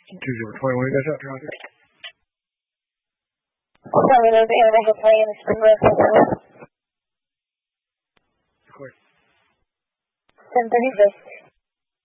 2-0-20, what do you guys have, Roger? Of course. 10:36.